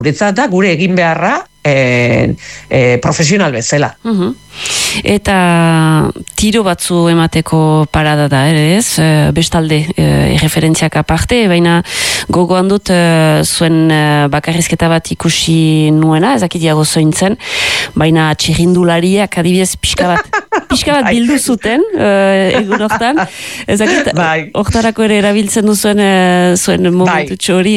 guretzat da gure egin beharra profesional bezala. Eta tiro batzu emateko parada da, ere ez? Bestalde, referentziak aparte, baina gogoan dut zuen bakarrizketa bat ikusi nuena, ezakitiago zointzen, baina txirrindulariak adibidez pixka bat bildu zuten egun hortan. Ezakit, hortarako ere erabiltzen duzuen zuen momentutxo hori.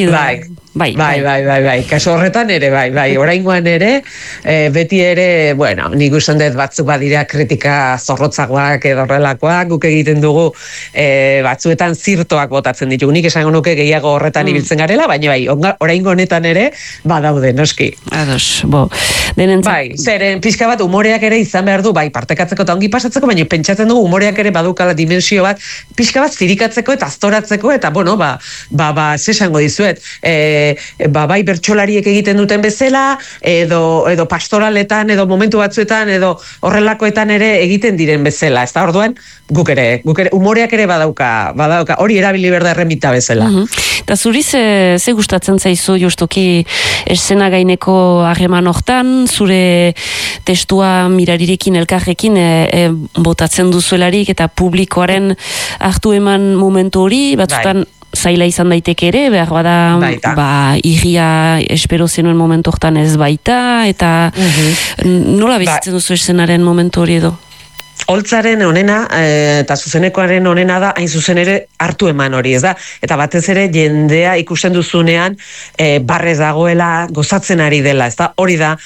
Bai. Kaso horretan ere, bai. Oraingoan ere, beti ere, bueno, nik usten dut batzuk badira kritika zorrotzagoak edo horrelakoak, guk egiten dugu batzuetan zirtoak botatzen ditugu. Nik esango nuke gehiago horretan ibiltzen garela, baina bai, oraingo honetan ere, badaude, noski. Ados, denentzat. Bai, zeren pixka bat umoreak ere izan behar du, bai, partekatzeko eta ongi pasatzeko, baina pentsatzen dugu umoreak ere badukala dimensio bat, pixka bat zirikatzeko eta aztoratzeko, eta bueno, zesango dizuet, bai bertsolariek egiten duten bezala, edo pastoraletan, edo momentu batzuetan, edo horrelakoetan ere egiten diren bezala. Ez da, orduan, guk ere, umoreak ere badauka, hori erabili berda erremita bezala. Eta zuri ze gustatzen zaizu justuki eszena gaineko harreman hortan, zure testua mirarirekin, elkarrekin botatzen duzuelarik eta publikoaren hartu eman momentu hori, batzutan zaila izan daiteke ere, behar bada irria espero zenuen momentu hortan ez baita, eta nola bizitzen duzu eszenaren momentu hori edo? Holtzaren onena eta zuzenekoaren onena da hain zuzen ere hartu eman hori, ez da? Eta batez ere jendea ikusten duzunean barrez dagoela gozatzen ari dela, ez da? Hori da,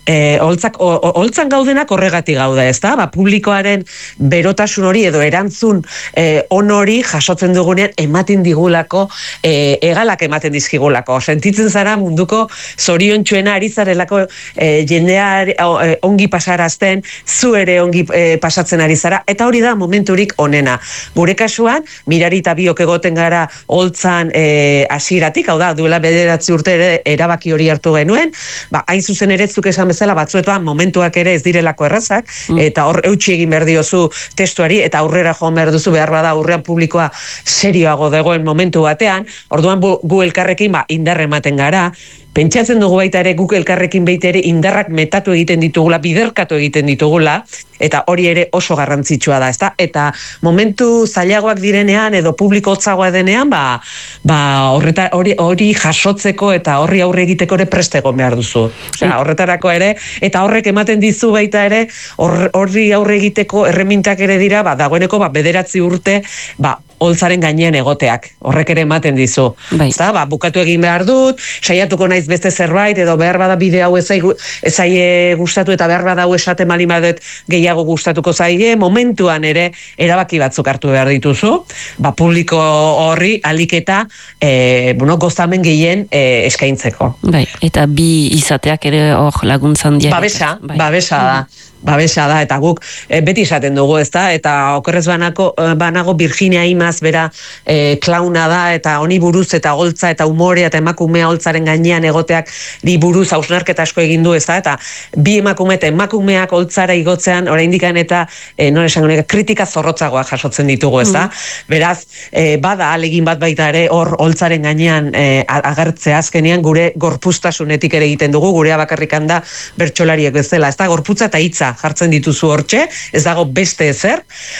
holtzan gaudenak horregatik gauda, ez da? Publikoaren berotasun hori edo erantzun on hori jasotzen dugunean ematen digulako, egalak ematen dizkigulako. Sentitzen zara munduko zoriontsuena ari zarelako jendea ongi pasarazten, zu ere ongi pasatzen ari zara, eta hori da momenturik onena. Gure kasuan, Mirari eta biok egoten gara holtzan hasieratik, hau da, duela 9 urte ere erabaki hori hartu genuen, hain zuzen ere zuk esan bezala batzuetan momentuak ere ez direlako errazak, eta hor eutsi egin behar diozu testuari, eta aurrera joan behar duzu behar bada aurrean publikoa serioago dagoen momentu batean, orduan gu elkarrekin indar ematen gara, pentsatzen dugu baita ere guk elkarrekin baita ere indarrak metatu egiten ditugula, biderkatu egiten ditugula, eta hori ere oso garrantzitsua da, ezta? Eta momentu zailagoak direnean edo publiko hotzagoa denean, hori jasotzeko eta horri aurre egiteko ere prest egon behar duzu. Horretarako ere, eta horrek ematen dizu baita ere, horri aurre egiteko erremintak ere dira, dagoeneko 9 urte, holtzaren gainean egoteak, horrek ere ematen dizu. Bukatu egin behar dut, saiatuko naiz beste zerbait, edo behar bada bide hau ezaie gustatu, eta behar bada hau esaten bali badet gehiago gustatuko zaie, momentuan ere erabaki batzuk hartu behar dituzu, publiko horri aliketa gozamen gehien eskaintzeko. Eta bi izateak ere hor laguntzan diak. Babesa da, eta guk beti esaten dugu, ezta? Eta okerrez banago Virginia Imaz bera klauna da, eta honi buruz eta holtza eta umorea eta emakumea holtzaren gainean egoteak di buruz hausnarketa asko egin du, ezta? Eta bi emakume eta emakumeak holtzara igotzean oraindikan eta kritika zorrotzagoa jasotzen ditugu, ezta? Beraz, bada alegin bat baita ere hor holtzaren gainean agertzea azkenean gure gorpuztasunetik ere egiten dugu, gurea bakarrikan da bertsolariek bezala, ezta? Gorputza eta hitza jartzen dituzu hortxe, ez dago beste ezer,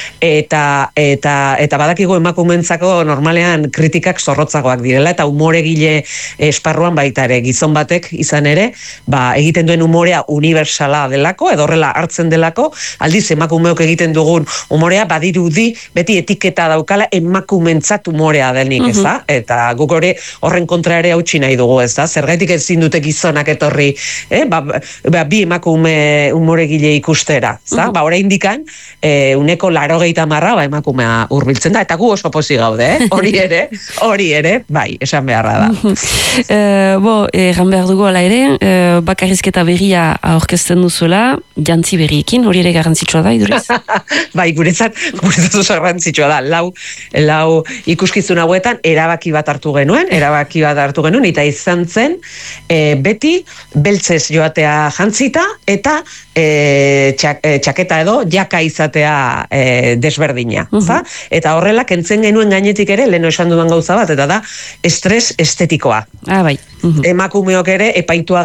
eta badakigu emakumentzako normalean kritikak zorrotzagoak direla, eta umoregile esparruan baita ere, gizon batek izan ere, egiten duen umorea universala delako, edo horrela hartzen delako, aldiz emakumeok egiten dugun umorea badirudi beti etiketa daukala emakumentzat umorea denik, ez da? Eta guk horren kontra ere hautsi nahi dugu, ez da? Zergaitik ezin dute gizonak etorri, bi emakume umoregile ikustera, oraindikan uneko 80% emakumea hurbiltzen da, eta gu oso pozik gaude, hori ere, bai, esan beharra da. Egan behar dugu ala ere, bakarrizketa berria aurkezten duzuela, jantzi berriekin, hori ere garrantzitsua da, iduriz? Bai, guretzat oso garrantzitsua da, lau ikuskizun hauetan erabaki bat hartu genuen, eta izan zen, beti beltzez joatea jantzita, eta txaketa edo jaka izatea desberdina. Eta horrela kentzen genuen gainetik ere, lehen esan dudan gauza bat, eta da estres estetikoa. Bai. Emakumeok ere epaitua